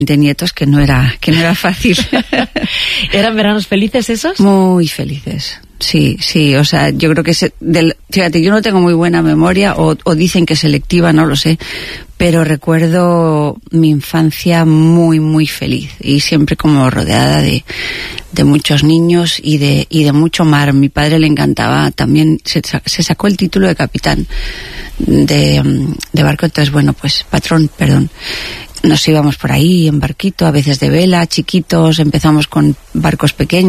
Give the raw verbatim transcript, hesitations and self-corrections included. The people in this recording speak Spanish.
de nietos que no era que no era fácil. ¿Eran veranos felices esos? Muy felices. Sí, sí, o sea, yo creo que se, del, fíjate, yo no tengo muy buena memoria, o, o dicen que selectiva, no lo sé, pero recuerdo mi infancia muy, muy feliz y siempre como rodeada de, de muchos niños y de, y de mucho mar. Mi padre le encantaba también, se, se sacó el título de capitán de, de barco, entonces, bueno, pues, patrón, perdón. Nos íbamos por ahí en barquito, a veces de vela, chiquitos, empezamos con barcos pequeños.